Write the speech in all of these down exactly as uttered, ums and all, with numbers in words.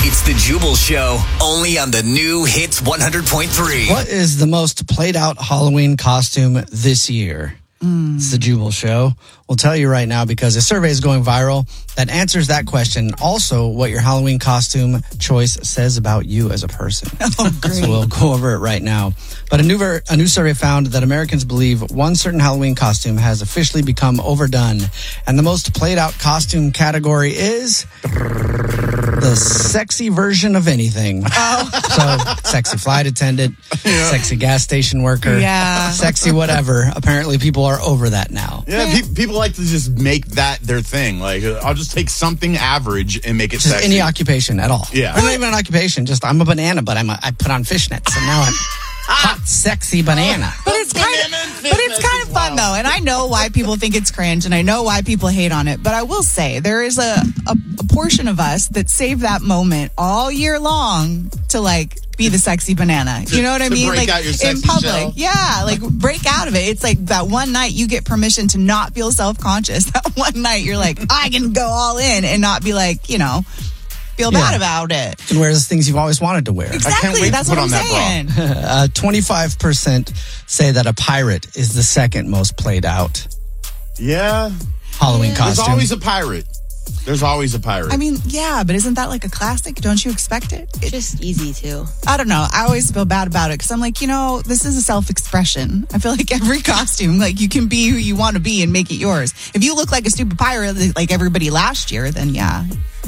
It's the Jubal Show, only on the new Hits one hundred point three. What is the most played out Halloween costume this year? Mm. It's the Jubal Show. We'll tell you right now because a survey is going viral that answers that question. Also, what your Halloween costume choice says about you as a person. Oh, great. So we'll go over it right now. But a new ver- a new survey found that Americans believe one certain Halloween costume has officially become overdone. And the most played out costume category is the sexy version of anything. Oh. So, sexy flight attendant, yeah. Sexy gas station worker, yeah. Sexy whatever. Apparently, people are over that now. Yeah, pe- people like to just make that their thing. Like, I'll just take something average and make it just sexy. Any occupation at all. Yeah. Or not even an occupation. Just, I'm a banana, but I'm a, I put on fishnets, and now I'm hot, sexy banana. But it's kind of, but it's kind of fun though, and I know why people think it's cringe, and I know why people hate on it. But I will say there is a, a, a portion of us that save that moment all year long to like be the sexy banana. You know what I mean? Break like out your sexy in public, shell. yeah, like break out of it. It's like that one night you get permission to not feel self-conscious. That one night you're like, I can go all in and not be like, you know. Feel bad yeah. about it. You can wear the things you've always wanted to wear. Exactly. I can't wait That's to put what on I'm that saying. uh, twenty-five percent say that a pirate is the second most played out Yeah. Halloween There's costume. There's always a pirate. There's always a pirate. I mean, yeah, but isn't that like a classic? Don't you expect it? it Just easy too. I don't know. I always feel bad about it because I'm like, you know, this is a self-expression. I feel like every costume, like you can be who you want to be and make it yours. If you look like a stupid pirate like everybody last year, then yeah.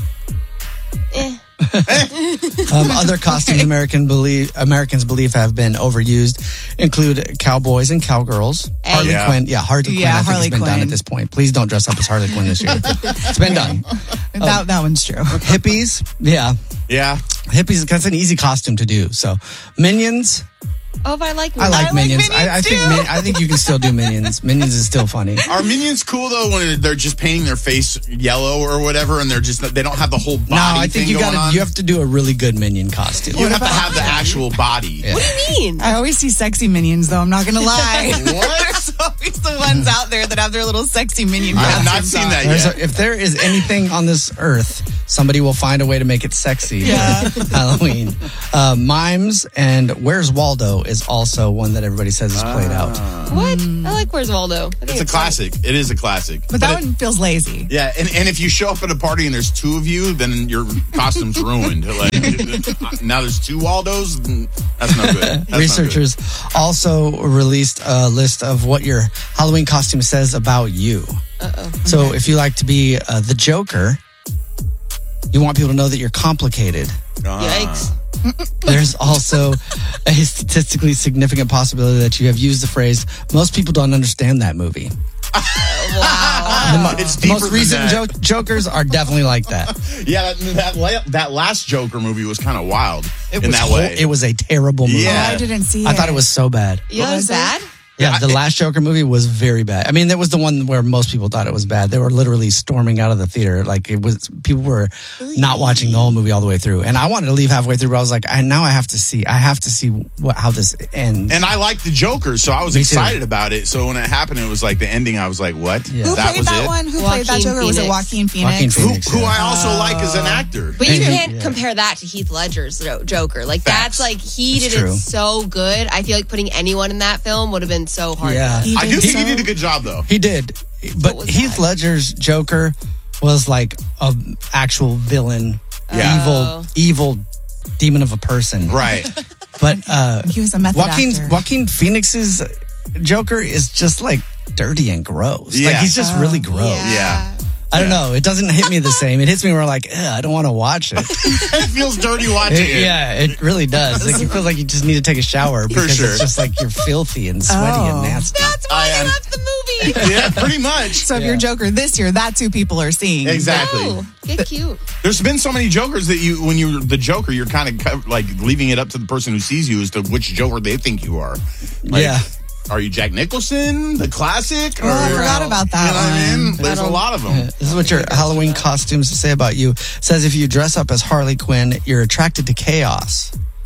Eh. um, other costumes American believe, Americans believe have been overused include cowboys and cowgirls. Hey. Harley Yeah. Quinn. Yeah, Harley Quinn. Yeah, I think Harley it's been Quinn. done at this point. Please don't dress up as Harley Quinn this year. It's been done. That, Um, that one's true. Hippies. Yeah. yeah. Hippies, that's an easy costume to do. So, Minions. Oh, but I like I like I like Minions. Minions I, I think too. Min- I think you can still do Minions. Minions is still funny. Are Minions cool though when they're just painting their face yellow or whatever, and they're just they don't have the whole body? No, I think thing you going got on? to you have to do a really good Minion costume. You have to have the actual body. Yeah. What do you mean? I always see sexy minions, though. I'm not going to lie. What? There's always the ones out there that have their little sexy minion I have not costumes seen on. that There's yet. a, if there is anything on this earth, somebody will find a way to make it sexy. Yeah. for Halloween. Uh, Mimes and Where's Waldo is also one that everybody says is played out. What? I like Where's Waldo. I think It's a classic. It is a classic. But that it- one feels lazy. Yeah, and, and if you show up at a party and there's two of you, then your costume's ruined. Like now there's two Waldos. That's no good. That's not Researchers also released a list of what your Halloween costume says about you. Uh-oh. So if you like to be uh, the Joker, you want people to know that you're complicated. good. Ah. Yikes. There's also a statistically significant possibility that you have used the phrase, most people don't understand that movie. Wow. The, mo- It's the deeper most than recent that. jo- Jokers are definitely like that. Yeah, that that, la- that last Joker movie was kind of wild It in was that hor- way. It was a terrible movie. Yeah. Oh, I didn't see it. I thought it was so bad. Yeah, What was bad? Yeah, the last Joker movie was very bad. I mean, that was the one where most people thought it was bad. They were literally storming out of the theater. Like, it was, people were not watching the whole movie all the way through. And I wanted to leave halfway through, but I was like, I, now I have to see, I have to see what, how this ends. And I liked the Joker, so I was Me too. excited about it. So when it happened, it was like the ending. I was like, "What? Yeah. Who that played was that it?" one? Who played that Joaquin Joker? Was it Phoenix. Joaquin Phoenix? Joaquin Who, Phoenix. who yeah. I also like as an actor. But you And- can't yeah. compare that to Heath Ledger's Jo- Joker. Like, Facts. that's like, he It's did true. it so good. I feel like putting anyone in that film would have been so hard. Yeah. He I did do think so- he did a good job, though. He did. But was Heath that? Ledger's Joker was like a actual villain, Yeah. evil, evil demon of a person. Right. But uh, He was a method Joaquin actor. Joaquin Phoenix's Joker is just like dirty and gross. Yeah. Like he's just Oh, really gross. Yeah. I don't know. It doesn't hit me the same. It hits me where like, Ugh, I don't want to watch it. It feels dirty watching It- it. yeah, it really does. Like you feel like you just need to take a shower because sure. it's just like you're filthy and sweaty Oh. and nasty. That's I why am- I left the movie. Yeah, pretty much. So if Yeah. you're Joker this year, that's who people are seeing. Exactly. Oh, get cute. There's been so many Jokers that you, when you're the Joker, you're kind of like leaving it up to the person who sees you as to which Joker they think you are. Like, Yeah. Are you Jack Nicholson, the classic? Oh, I Or- forgot about that You know what I one. mean? There's a lot of them. This is what your Halloween costumes say about you. It says if you dress up as Harley Quinn, you're attracted to chaos.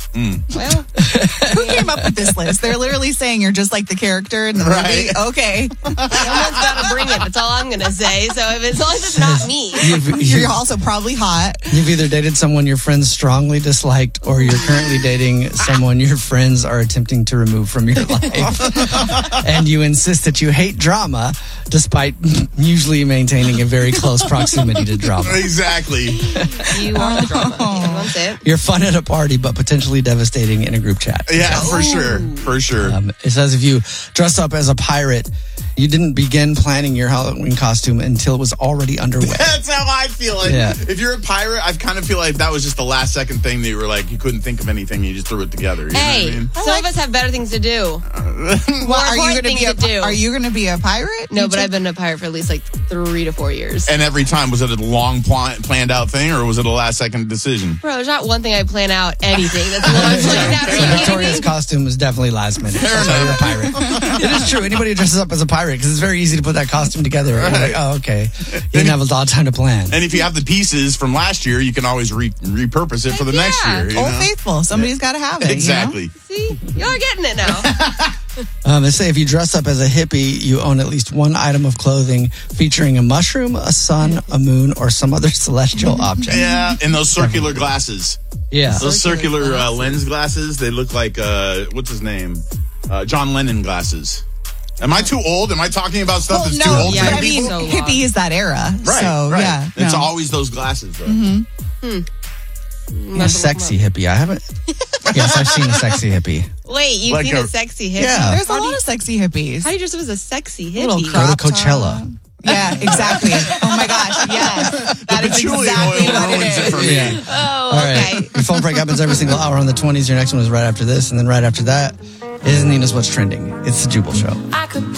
Well, Who came up with this list? They're literally saying you're just like the character in the Right. movie. Okay. someone's got to bring it. That's all I'm going to say. So if it's, as long as it's not me. You've, You're you've, also probably hot. you've either dated someone your friends strongly disliked, or you're currently dating someone your friends are attempting to remove from your life. And you insist that you hate drama, despite usually maintaining a very close proximity to drama. Exactly. You are the drama. That's it. You're fun at a party, but potentially devastating in a group chat. Yeah, for sure. For sure. Um, it says if you dress up as a pirate, you didn't begin planning your Halloween costume until it was already underway. That's how I feel. Like, Yeah. If you're a pirate, I kind of feel like that was just the last second thing that you were like, you couldn't think of anything, you just threw it together. You Hey, know what I mean? some of us have better things to do. Well, are you important going to be a things to do. Are you going to be a pirate? No, You but took- I've been a pirate for at least like three to four years. And every time, was it a long pl- planned out thing, or was it a last second decision? Bro, there's not one thing I plan out anything that's long planned out. Are you kidding Victoria's me? costume is definitely last minute. That's why you're a pirate. It is true. Anybody who dresses up as a pirate, because it's very easy to put that costume together. You're like, oh, okay. You didn't have a lot of time to plan. And if you have the pieces from last year, you can always re- repurpose it for the Heck next yeah. year. You Old know? Faithful. Somebody's got to have it. you know? Exactly. See, y'all are getting it now. Um, they say if you dress up as a hippie, you own at least one item of clothing featuring a mushroom, a sun, a moon, or some other celestial object. Yeah, and those circular glasses. Yeah. Those Circular circular uh, glasses. lens glasses, they look like, uh, what's his name? Uh, John Lennon glasses. Am I too old? Am I talking about stuff Well, that's too no, old yeah, but for I mean, people? so long. hippie is that era. Right, so, right. yeah. It's no. always those glasses, though. A sexy hippie. I haven't. Yes, I've seen a sexy hippie. Wait, you've Like seen a- a, sexy hippie? Yeah. There's a How do lot you- of sexy hippies. How do you dress up as a sexy Little hippie? Go to crop top. Coachella. Yeah, exactly. Oh my gosh, yes. That is Patchouli exactly oil what it ruins it is. for me. Yeah. Oh, All okay. right. Your phone break happens every single hour on the twenties. Your next one is right after this. And then right after that is Nina's What's Trending. It's the Jubal Show. I could